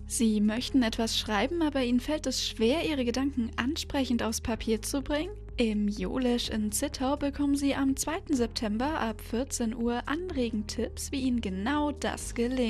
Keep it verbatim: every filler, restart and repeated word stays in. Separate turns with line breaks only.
Sie möchten etwas schreiben, aber Ihnen fällt es schwer, Ihre Gedanken ansprechend aufs Papier zu bringen? Im Jolisch in Zittau bekommen Sie am zweiten September ab vierzehn Uhr anregend Tipps, wie Ihnen genau das gelingt.